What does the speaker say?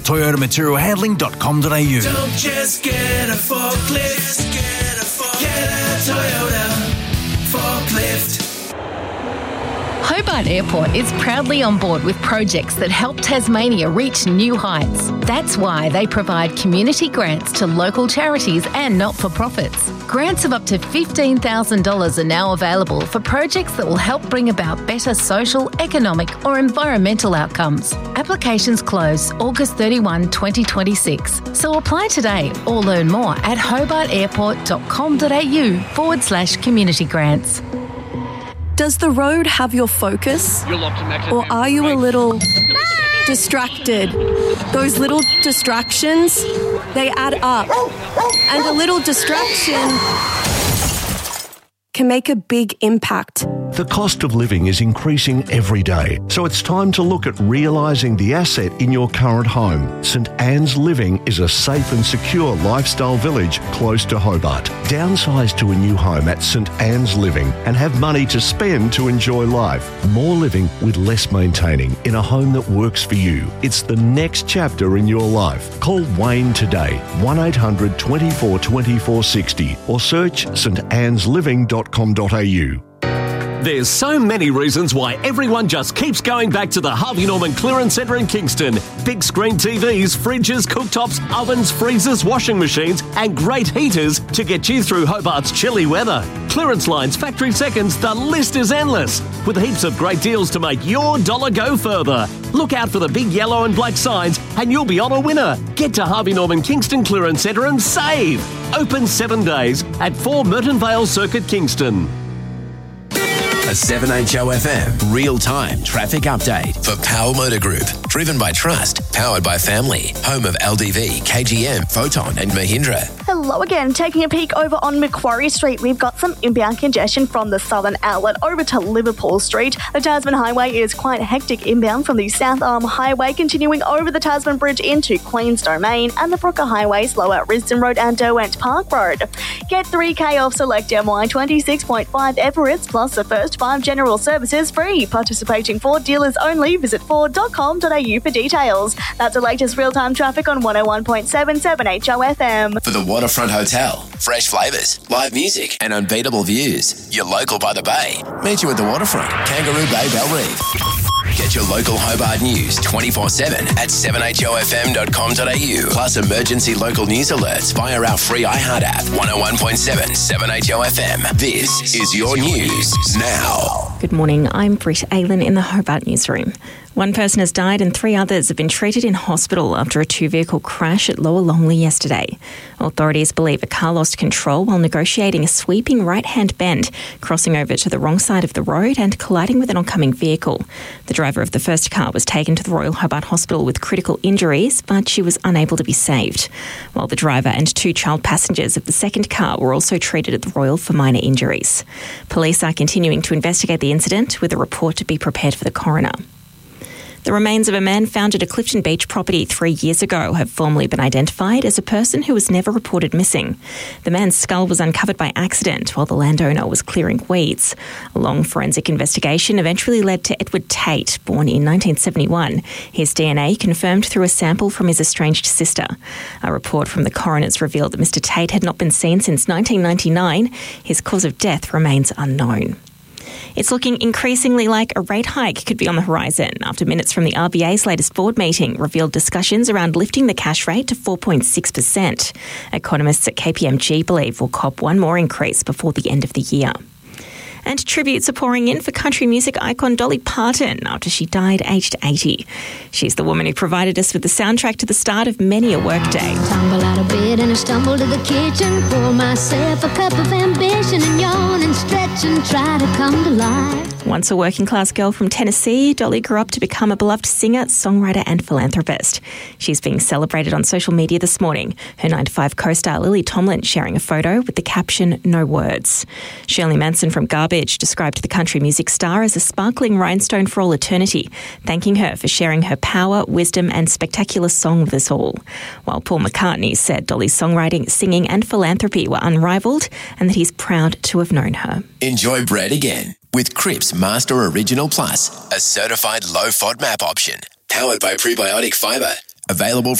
ToyotaMaterialHandling.com.au. Don't just get a forklift. Get a Toyota forklift. Hobart Airport is proudly on board with projects that help Tasmania reach new heights. That's why they provide community grants to local charities and not-for-profits. Grants of up to $15,000 are now available for projects that will help bring about better social, economic or environmental outcomes. Applications close August 31, 2026. So apply today or learn more at hobartairport.com.au/community grants. Does the road have your focus? Or are you a little distracted? Those little distractions, they add up. And a little distraction can make a big impact. The cost of living is increasing every day, so it's time to look at realising the asset in your current home. St Anne's Living is a safe and secure lifestyle village close to Hobart. Downsize to a new home at St Anne's Living and have money to spend to enjoy life. More living with less maintaining in a home that works for you. It's the next chapter in your life. Call Wayne today, 1800 24 24 60 or search stannesliving.com.au. There's so many reasons why everyone just keeps going back to the Harvey Norman Clearance Centre in Kingston. Big screen TVs, fridges, cooktops, ovens, freezers, washing machines and great heaters to get you through Hobart's chilly weather. Clearance lines, factory seconds, the list is endless. With heaps of great deals to make your dollar go further. Look out for the big yellow and black signs and you'll be on a winner. Get to Harvey Norman Kingston Clearance Centre and save. Open 7 days at 4 Merton Vale Circuit, Kingston. A 7HOFM real-time traffic update for Power Motor Group. Driven by trust, powered by family. Home of LDV, KGM, Photon and Mahindra. Hello again. Taking a peek over on Macquarie Street, we've got some inbound congestion from the southern outlet over to Liverpool Street. The Tasman Highway is quite hectic inbound from the South Arm Highway, continuing over the Tasman Bridge into Queen's Domain, and the Brooker Highway slow at Risdon Road and Derwent Park Road. Get 3K off select MY26.5 Everett's, plus the first 5 general services free. Participating Ford dealers only. Visit ford.com.au for details. That's the latest real-time traffic on 101.77 HOFM. For the Waterfront Hotel, fresh flavours, live music and unbeatable views. You're local by the bay. Meet you at the Waterfront, Kangaroo Bay, Bellreeve. Get your local Hobart news 24/7 at 7hofm.com.au. Plus emergency local news alerts via our free iHeart app. 101.7 7HOFM. This is your news now. Good morning, I'm Britt Aylan in the Hobart newsroom. One person has died and 3 others have been treated in hospital after a 2-vehicle crash at Lower Longley yesterday. Authorities believe a car lost control while negotiating a sweeping right-hand bend, crossing over to the wrong side of the road and colliding with an oncoming vehicle. The driver of the first car was taken to the Royal Hobart Hospital with critical injuries, but she was unable to be saved, while the driver and 2 child passengers of the second car were also treated at the Royal for minor injuries. Police are continuing to investigate the incident, with a report to be prepared for the coroner. The remains of a man found at a Clifton Beach property 3 years ago have formally been identified as a person who was never reported missing. The man's skull was uncovered by accident while the landowner was clearing weeds. A long forensic investigation eventually led to Edward Tate, born in 1971. His DNA confirmed through a sample from his estranged sister. A report from the coroners revealed that Mr. Tate had not been seen since 1999. His cause of death remains unknown. It's looking increasingly like a rate hike could be on the horizon after minutes from the RBA's latest board meeting revealed discussions around lifting the cash rate to 4.6%. Economists at KPMG believe we'll cop one more increase before the end of the year. And tributes are pouring in for country music icon Dolly Parton after she died aged 80. She's the woman who provided us with the soundtrack to the start of many a workday. Tumble out of bed and I stumble to the kitchen, pour myself a cup of ambition and yawn and stretch and try to come to life. Once a working-class girl from Tennessee, Dolly grew up to become a beloved singer, songwriter and philanthropist. She's being celebrated on social media this morning, her 9 to 5 co-star Lily Tomlin sharing a photo with the caption, "No words." Shirley Manson from Garbage described the country music star as a sparkling rhinestone for all eternity, thanking her for sharing her power, wisdom and spectacular song with us all. While Paul McCartney said Dolly's songwriting, singing and philanthropy were unrivaled and that he's proud to have known her. Enjoy bread again with Cripps Master Original Plus, a certified low FODMAP option, powered by Prebiotic Fibre. Available